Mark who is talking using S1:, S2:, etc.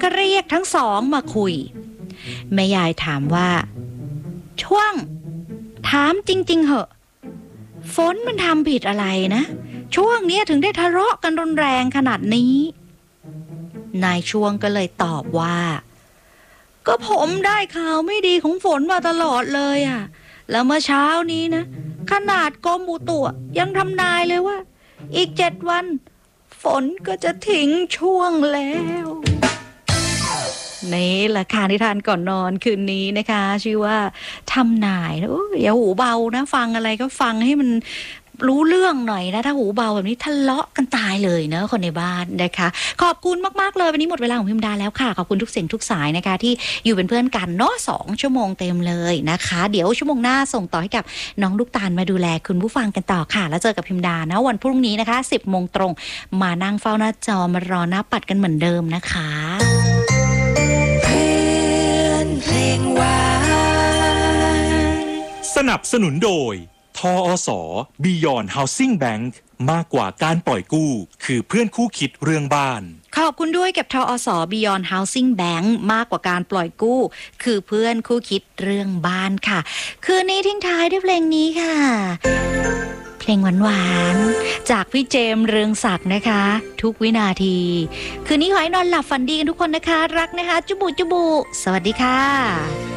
S1: ก็เรียกทั้งสองมาคุยแม่ยายถามว่าช่วงถามจริงๆเหอะฝนมันทำผิดอะไรนะช่วงนี้ถึงได้ทะเลาะกันรุนแรงขนาดนี้นายช่วงก็เลยตอบว่าก็ผมได้ข่าวไม่ดีของฝนมาตลอดเลยอ่ะแล้วเมื่อเช้านี้นะขนาดกรมอุตุยังทำนายเลยว่าอีก7 วันฝนก็จะทิ้งช่วงแล้วนี่แหละค่ะนิทานก่อนนอนคืนนี้นะคะชื่อว่าทำนายแล้วอย่าหูเบานะฟังอะไรก็ฟังให้มันรู้เรื่องหน่อยนะถ้าหูเบาแบบนี้ทะเลาะกันตายเลยเนอะคนในบ้านนะคะขอบคุณมากๆเลยวันนี้หมดเวลาของพิมดาแล้วค่ะขอบคุณทุกเสียงทุกสายนะคะที่อยู่เป็นเพื่อนกันเนาะ2 ชั่วโมงเต็มเลยนะคะเดี๋ยวชั่วโมงหน้าส่งต่อให้กับน้องลูกตาลมาดูแลคุณผู้ฟังกันต่อค่ะแล้วเจอกับพิมดานะวันพรุ่งนี้นะคะ 10 โมงตรงมานั่งเฝ้าหน้าจอมารอหน้าปัดกันเหมือนเดิมนะคะ
S2: เพลงหวานสนับสนุนโดยทอส Beyond Housing Bank มากกว่าการปล่อยกู้คือเพื่อนคู่คิดเรื่องบ้าน
S1: ขอบคุณด้วยกับทอส Beyond Housing Bank มากกว่าการปล่อยกู้คือเพื่อนคู่คิดเรื่องบ้านค่ะคืนนี้ทิ้งท้ายด้วยเพลงนี้ค่ะเพลงหวานๆจากพี่เจมส์เรืองศักดิ์นะคะทุกวินาทีคืนนี้ขอให้นอนหลับฝันดีกันทุกคนนะคะรักนะคะจุบุจุบุสวัสดีค่ะ